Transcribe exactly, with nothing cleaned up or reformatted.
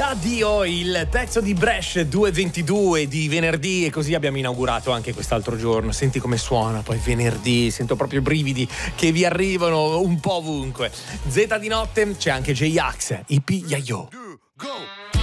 Da Dio, il pezzo di Bresh due ventidue di venerdì, e così abbiamo inaugurato anche quest'altro giorno. Senti come suona poi venerdì, sento proprio i brividi che vi arrivano un po' ovunque. Z di notte, c'è anche J-Ax, Ipi Yayo.